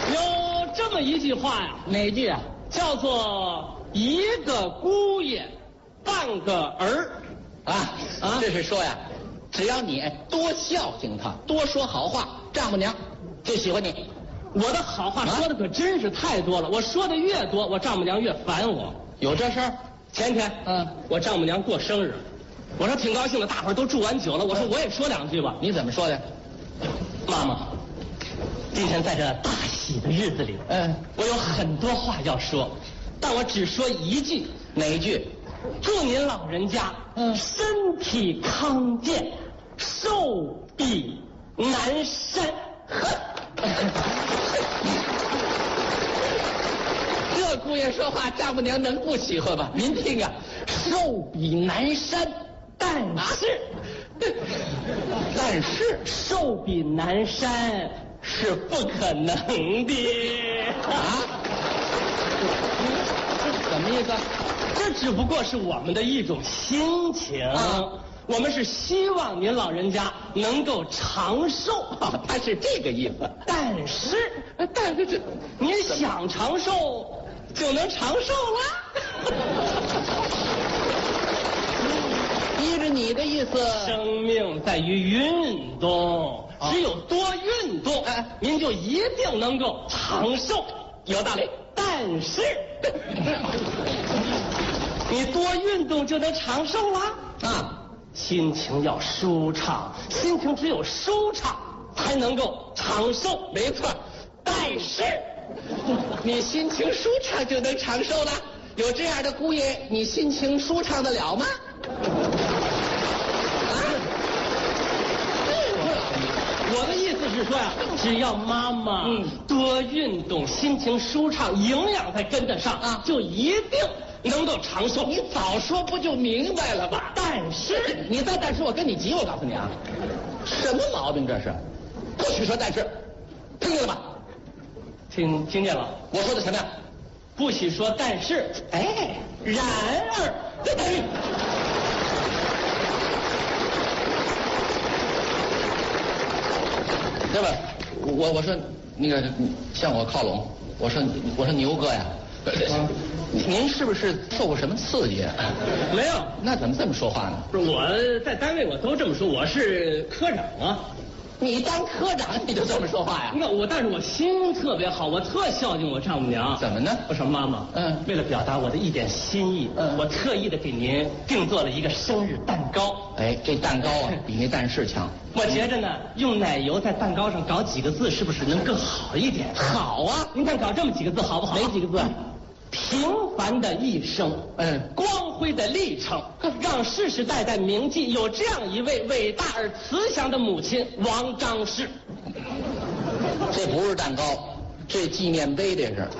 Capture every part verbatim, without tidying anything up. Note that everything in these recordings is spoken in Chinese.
有这么一句话呀， 哪句啊？ 叫做一个姑爷，半个儿。 啊啊！这是说呀，只要你多孝敬他，多说好话，丈母娘就喜欢你。 我的好话说的可真是太多了，我说的越多，我丈母娘越烦我。 有这事儿？ 前天， 嗯， 我丈母娘过生日，我说挺高兴的，大伙儿都祝完酒了，我说我也说两句吧。 你怎么说的？ 妈妈，今天在这大喜的日子里， 嗯， 我有很多话要说，但我只说一句。 哪一句？ 祝您老人家，嗯，身体康健，寿比南山。 这姑爷说话，丈母娘能不喜欢吗？您听啊，寿比南山， 但是， 但是寿比南山是不可能的啊！这怎么意思？ 这只不过是我们的一种心情。啊，我们是希望您老人家能够长寿， 啊，他是这个意思。 但是，但是这您想长寿就能长寿了。 依着你的意思， 生命在于运动，只有多运动，哎，您就一定能够长寿。 有道理。 但是，你多运动就能长寿了啊。 心情要舒畅，心情只有舒畅才能够长寿。 没错。但是你心情舒畅就能长寿了？有这样的姑爷，你心情舒畅得了吗？啊？ 我的意思是说呀，只要妈妈嗯多运动，心情舒畅，营养才跟得上啊，就一定能够长寿。 你早说不就明白了吧？ 但是你再但是我跟你急，我告诉你啊，什么毛病这是？不许说但是，听见了吧？ 听听见了？ 我说的什么呀？ 不许说但是。 哎， 然而， 这等于。对吧？我我说那个向我靠拢，我说我说牛哥呀。您是不是受过什么刺激啊？ 没有。 那怎么这么说话呢？ 不是，我在单位我都这么说，我是科长啊。 你当科长你就这么说话呀？ 那我，但是我心特别好，我特孝敬我丈母娘。 怎么呢？ 我说妈妈，嗯，为了表达我的一点心意，嗯，我特意的给您定做了一个生日蛋糕。 哎，这蛋糕啊，比那但是强。 我觉着呢，用奶油在蛋糕上搞几个字，是不是能更好一点？ 好啊， 您看搞这么几个字好不好？ 哪几个字？ 平凡的一生，嗯，光辉的历程，让世世代代铭记有这样一位伟大而慈祥的母亲王张氏。 这不是蛋糕，这纪念碑这是。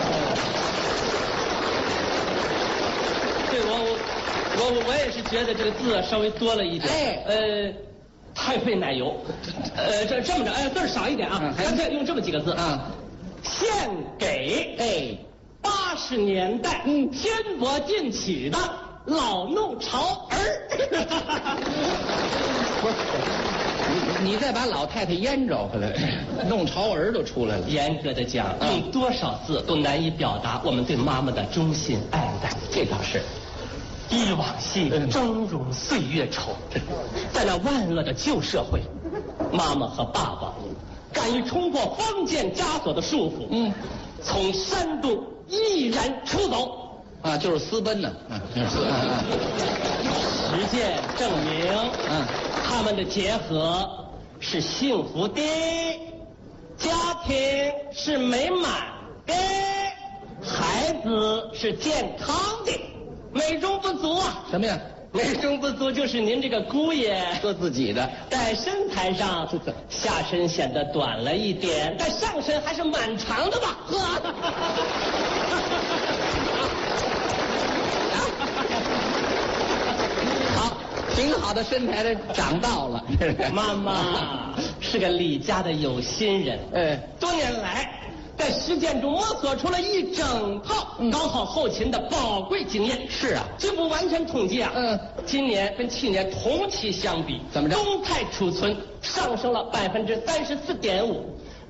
对，我我我也是觉得这个字稍微多了一点。哎，呃，太费奶油。呃，这这么着，哎，字少一点啊，干脆用这么几个字啊，献给哎。八十年代，嗯，天国进取的老弄潮儿。 不是，你你再把老太太腌着回来，弄潮儿都出来了。 严格的讲，用多少字都难以表达我们对妈妈的衷心爱戴。 这倒是。 忆往昔，峥嵘岁月稠。在那万恶的旧社会，妈妈和爸爸敢于冲破封建枷锁的束缚，嗯，从山东毅然出走。 啊，就是私奔呢。啊，就是私奔。啊、 实践证明，嗯，他们的结合是幸福的，家庭是美满的，孩子是健康的。美中不足啊！ 什么呀？ 美中不足就是您这个姑爷说自己的， 在身材上下身显得短了一点，但上身还是蛮长的吧？呵。 好，挺好的身材的长到了。 妈妈是个李家的有心人，呃，多年来在实践中摸索出了一整套搞好后勤的宝贵经验。 是啊， 这不完全统计啊，嗯，今年跟去年同期相比， 怎么着？ 动态储存上升了百分之三十四点五，